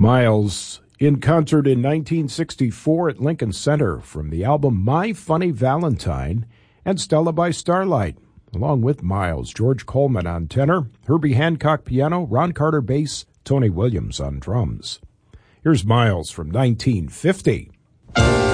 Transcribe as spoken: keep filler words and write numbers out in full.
Miles in concert in nineteen sixty-four at Lincoln Center from the album My Funny Valentine and Stella by Starlight. Along with Miles, George Coleman on tenor, Herbie Hancock piano, Ron Carter bass, Tony Williams on drums. Here's Miles from nineteen fifty.